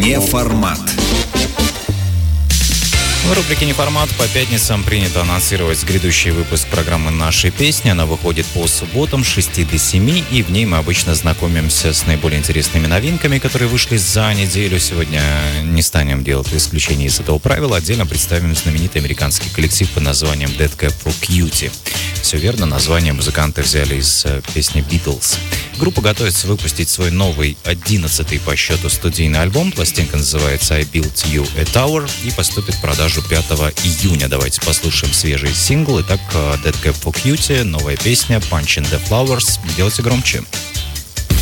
Неформат. В рубрике «Неформат» по пятницам принято анонсировать грядущий выпуск программы «Наши песни». Она выходит по субботам с 6 до 7, и в ней мы обычно знакомимся с наиболее интересными новинками, которые вышли за неделю. Сегодня не станем делать исключение из этого правила. Отдельно представим знаменитый американский коллектив под названием Dead Cab for Cutie. Все верно, название музыканты взяли из песни «Beatles». Группа готовится выпустить свой новый 11-й по счету студийный альбом. Пластинка называется «I Built You a Tower» и поступит в продажу 5 июня. Давайте послушаем свежий сингл. Итак, Dead Cab for Cutie, новая песня «Punch in the Flowers». Делайте громче.